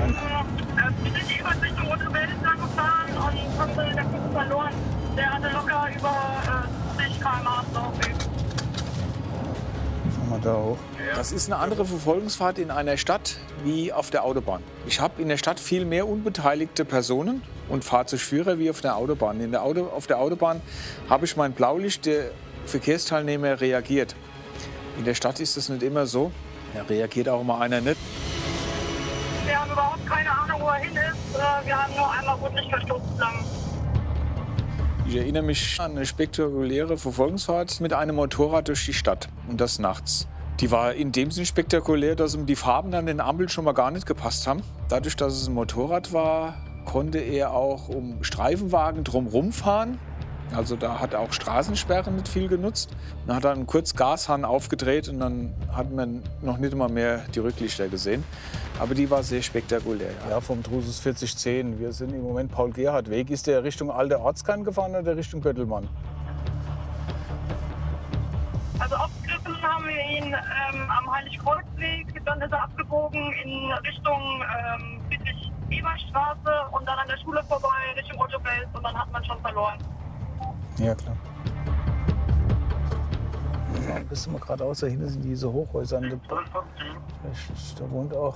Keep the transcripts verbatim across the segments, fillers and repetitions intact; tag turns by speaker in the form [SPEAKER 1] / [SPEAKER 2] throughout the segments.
[SPEAKER 1] gefahren?
[SPEAKER 2] Wir sind jeweils Richtung Unterwelt gefahren und haben so den Kunden verloren. Der hatte locker über äh, zwanzig Kilometer pro Stunde Laufweg.
[SPEAKER 1] Fahren wir da hoch.
[SPEAKER 3] Das ist eine andere Verfolgungsfahrt in einer Stadt wie auf der Autobahn. Ich habe in der Stadt viel mehr unbeteiligte Personen und Fahrzeugführer wie auf der Autobahn. In der Auto, auf der Autobahn habe ich mein Blaulicht, der Verkehrsteilnehmer reagiert. In der Stadt ist das nicht immer so. Da reagiert auch mal einer nicht.
[SPEAKER 2] Wir haben überhaupt keine Ahnung, wo er hin ist. Wir haben nur einmal rundlich verstoßen lang.
[SPEAKER 3] Ich erinnere mich an eine spektakuläre Verfolgungsfahrt mit einem Motorrad durch die Stadt. Und das nachts. Die war in dem Sinn spektakulär, dass ihm die Farben an den Ampeln schon mal gar nicht gepasst haben. Dadurch, dass es ein Motorrad war, konnte er auch um Streifenwagen drumherum fahren. Also da hat auch Straßensperren nicht viel genutzt. Dann hat er einen kurz Gashahn aufgedreht und dann hat man noch nicht mal mehr die Rücklichter gesehen. Aber die war sehr spektakulär. Ja,
[SPEAKER 1] Ja, vom Drusus vierzig zehn. Wir sind im Moment Paul-Gerhardt-Weg. Ist der Richtung Alter Ortskern gefahren oder Richtung Göttelmann?
[SPEAKER 2] Also aufgegriffen haben wir ihn ähm, am Heiligkreuzweg. Dann ist er abgebogen in Richtung ähm, Friedrich-Ebert-Straße und dann an der Schule vorbei Richtung Ottowelt. Und dann hat man schon verloren.
[SPEAKER 1] Ja, klar. Da bist du mal geradeaus, da hinten sind diese Hochhäuser. Da, da wohnt auch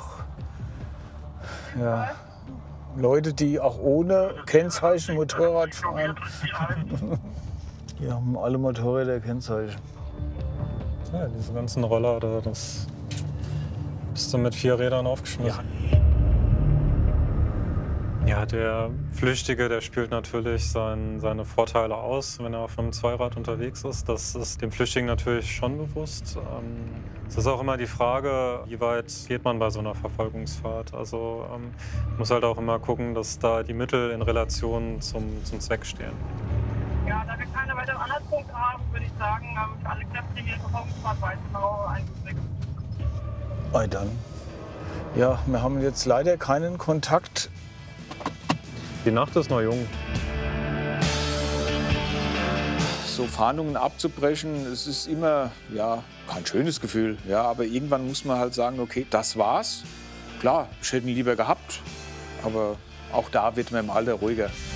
[SPEAKER 1] ja, Leute, die auch ohne Kennzeichen Motorrad fahren. Die haben alle Motorräder Kennzeichen.
[SPEAKER 4] Ja, diese ganzen Roller, da, das bist du mit vier Rädern aufgeschmissen. Ja. ja, der Flüchtige, der spielt natürlich sein, seine Vorteile aus, wenn er auf einem Zweirad unterwegs ist. Das ist dem Flüchtigen natürlich schon bewusst. Ähm, es ist auch immer die Frage, wie weit geht man bei so einer Verfolgungsfahrt. Also ähm, muss halt auch immer gucken, dass da die Mittel in Relation zum, zum Zweck stehen.
[SPEAKER 2] Ja, da wir keine weiteren Anhaltspunkte haben, würde ich sagen, haben wir alle Kräfte hier Verfolgungsfahrt Weißenau eingesetzt.
[SPEAKER 1] Bei dann. Ja, wir haben jetzt leider keinen Kontakt.
[SPEAKER 4] Die Nacht ist noch jung.
[SPEAKER 3] So Fahndungen abzubrechen, es ist immer ja, kein schönes Gefühl. Ja, aber irgendwann muss man halt sagen, okay, das war's. Klar, ich hätte ihn lieber gehabt, aber auch da wird man im Alter ruhiger.